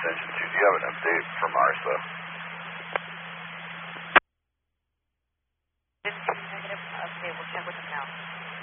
Extension 2. Do you have an update from ARSA? Negative update. We'll check with them now.